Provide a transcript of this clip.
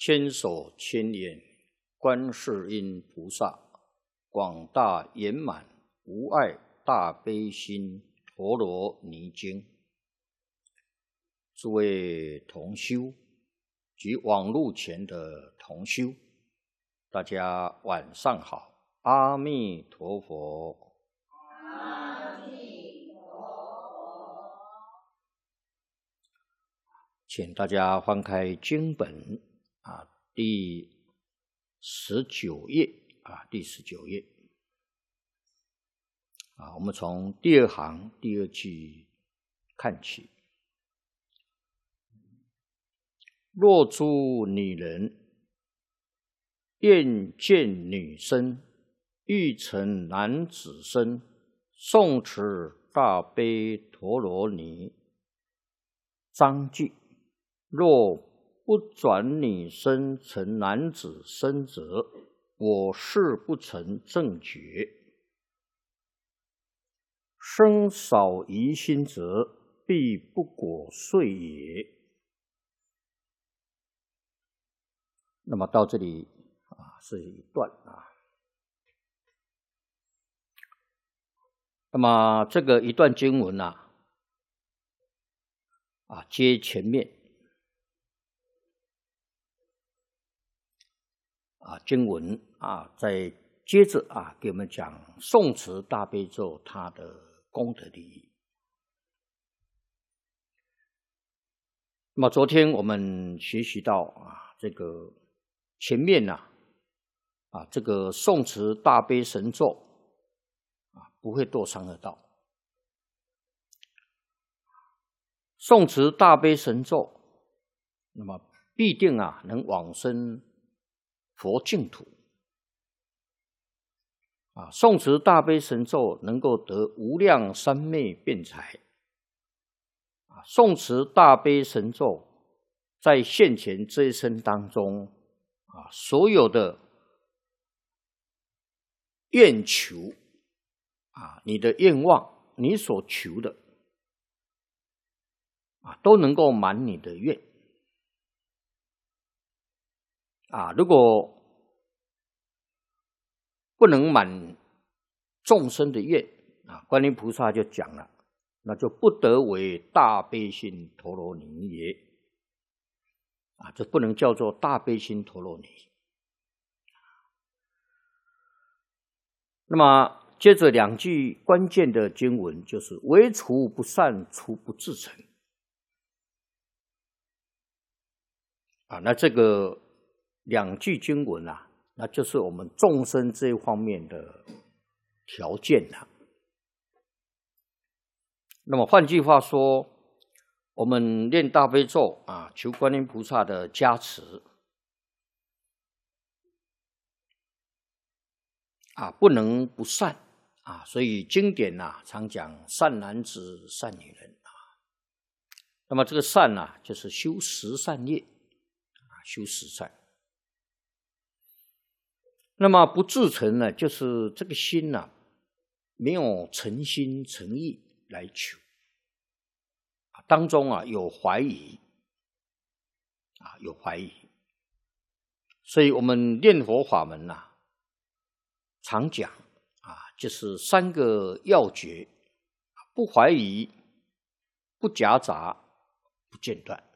千手千眼观世音菩萨，广大圆满无碍大悲心陀罗尼经。诸位同修及网络前的同修，大家晚上好，阿弥陀佛。 阿弥陀佛。 请大家翻开经本第19页第19页我们从第二行第二句看起。若诸女人愿见女身，欲成男子身，诵持大悲陀罗尼章句，若不转女身成男子身者，我誓不成正觉。生少疑心者，必不果遂也。那么到这里是一段那么这个一段经文接前面经文再接着给我们讲诵持大悲咒它的功德利益。那么昨天我们学习到这个前面这个诵持大悲神咒不会堕三恶道。诵持大悲神咒，那么必定能往生佛净土。诵持大悲神咒能够得无量三昧辩才。诵持大悲神咒在现前这一生当中所有的愿求你的愿望，你所求的都能够满你的愿。如果不能满众生的愿观音菩萨就讲了，那就不得为大悲心陀罗尼也。这不能叫做大悲心陀罗尼。那么接着两句关键的经文就是唯除不善，除不至诚。那这个两句经文那就是我们众生这一方面的条件那么换句话说，我们念大悲咒求观音菩萨的加持不能不善所以经典常讲善男子善女人那么这个善就是修十善业修十善。那么不至诚呢，就是这个心没有诚心诚意来求，当中有怀疑有怀疑。所以我们念佛法门常讲就是三个要诀：不怀疑，不夹杂，不间断。